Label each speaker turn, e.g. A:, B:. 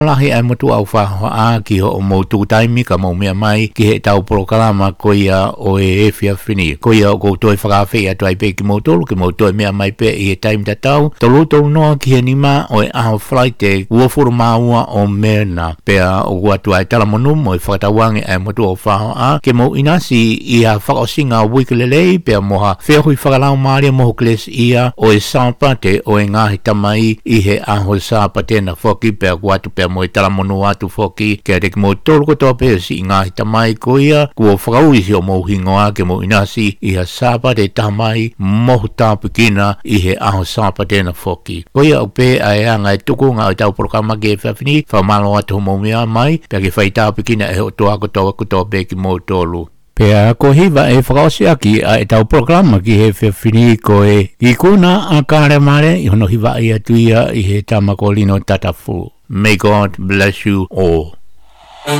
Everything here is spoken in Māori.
A: lahi ai motu au whahoa ki ho o moutu taimi ka mau mea mai ki he tau programa ko ia o e whia whini. Ko ia o koutou e whakawhi atu ai pe ki moutolu ki moutou e mea mai pe i he taimi tatau. Tolu tolu noa ki he nima o e aho whalai te uafuru maua o mena pea o guatu ai talamonu mo e whakatawangi ai motu o whahoa ke mau inasi i a whakaosinga wikelelei pea moha whehui whakalau maaria moho kles ia o e sāpate o e ngahi tamai i he aho sāpate na whoki pea guatu pea mo e talamonu atu whoki ke reki mo tolu kotoa pea si i ngahi tamai ko ia kua whakauisi o mo hingoa ke mo inasi i ha sāpate tamai mohu tāpukina i he aho sāpate na whoki. Ko ia o pe ai anga e tuku ngā o tau programa ke whawhini whamalo atu mo mea mai pea ke whai tāpukina e o toa kotoa pe ki mo tolu. Pea ko hiva e whakaosia ki a e tau programa ki he whiwhini ko e i kuna a kāre mare i hono hiva i atuia i he tamakolino tatafu. May God bless you all.